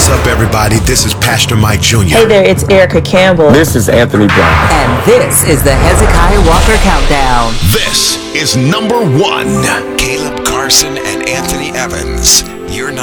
What's up, everybody? This is Pastor Mike Jr. Hey there, it's Erica Campbell. This is Anthony Brown. And this is the Hezekiah Walker Countdown. This is number one. Caleb Carson and Anthony Evans. You're not